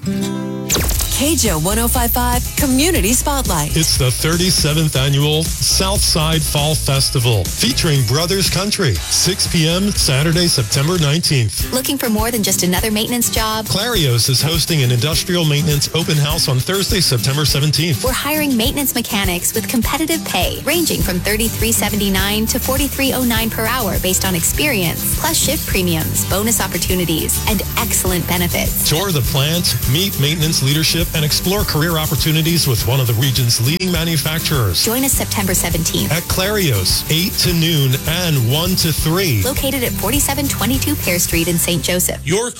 KJO 105.5 Community Spotlight. It's the 37th annual Southside Fall Festival featuring Brothers Country, 6 p.m. Saturday, September 19th. Looking for more than just another maintenance job? Clarios is hosting an industrial maintenance open house on Thursday, September 17th. We're hiring maintenance mechanics with competitive pay ranging from $33.79 to $43.09 per hour based on experience, plus shift premiums, bonus opportunities, and excellent benefits. Tour the plant, meet maintenance leadership, and explore career opportunities with one of the region's leading manufacturers. Join us September 17th at Clarios, 8 to noon and 1 to 3. Located at 4722 Pear Street in St. Joseph. Your